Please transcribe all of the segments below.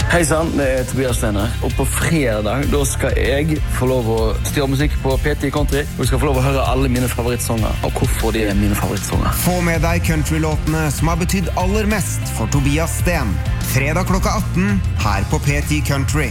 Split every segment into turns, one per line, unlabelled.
Hei sann, det Tobias Steiner. Og på fredag, da skal jeg få lov å styre musikk på PT Country. Og jeg skal få lov å høre alle mine favorittsanger, og hvorfor de mine favorittsanger.
Få med deg countrylåtene som har betydd aller mest for Tobias Sten. Fredag klokka 18, her på PT Country.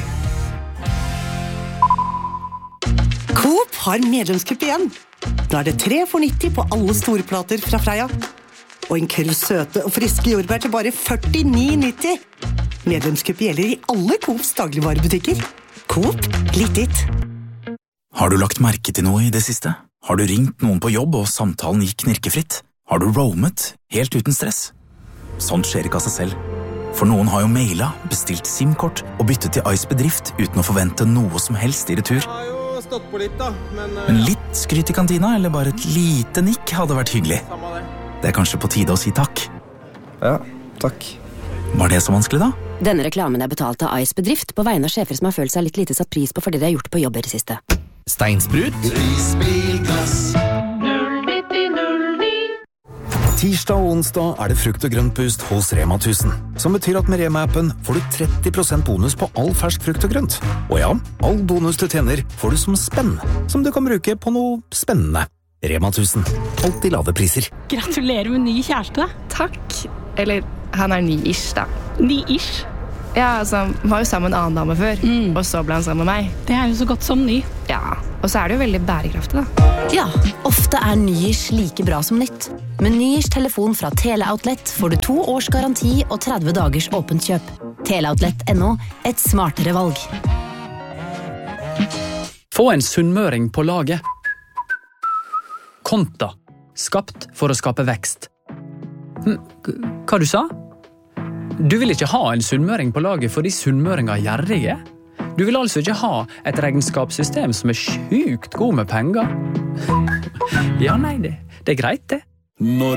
Coop har medlemskupp igjen. Da det 3 for 90 på alle storplater fra Freia. Og en kurv søte og friske jordbær til bare 49,90. Medlemskupp gjelder i alle Coops dagligvarebutikker. Coop, litt ditt.
Har du lagt merke til noe i det siste? Har du ringt noen på jobb og samtalen gikk knirkefritt? Har du roamet helt uten stress? Sånt skjer ikke av seg selv. For noen har jo mailet, bestilt SIM-kort og byttet til Ice Bedrift uten å forvente noe som helst i retur.
Jeg har jo stått på litt da,
Men litt skryt i kantina eller bare et lite nikk hadde vært hyggelig. Det kanskje på tide å si takk.
Ja, takk.
Var det så vanskelig da?
Denne reklamen betalt av Ice Bedrift på vegne av sjefer som har følt seg litt lite satt pris på fordi de har gjort på jobb i det siste.
Steinsprut.
Prisbilglass.
0909. Tirsdag og onsdag det frukt- og grøntpust hos Rema 1000. Som betyr at med Rema-appen får du 30% bonus på all fersk frukt og grønt. Og ja, all bonus du tjener får du som spenn, som du kan bruke på noe spennende. Rema 1000. Alltid lave priser.
Gratulerer med ny kjæreste.
Takk. Eller, han ny-ish da.
Ny-ish?
Ja, altså, han var jo sammen med en annen dame før, og så ble han sammen med meg.
Det jo så godt som ny.
Ja, og så det jo veldig bærekraftig da.
Ja, ofte ny-ish like bra som nytt. Med ny-ish telefon fra Teleoutlet får du 2 års garanti og 30 dagers åpent kjøp. Teleoutlet.no, et smartere valg.
Få en sunnmøring på laget. Konta, skapt for å skape vekst. Hva du sa? Du vil ikke ha en sunnmøring på laget fordi sunnmøringer gjerrige? Du vil altså ikke ha et regnskapssystem som sjukt god med penger? Ja, nei, det greit det.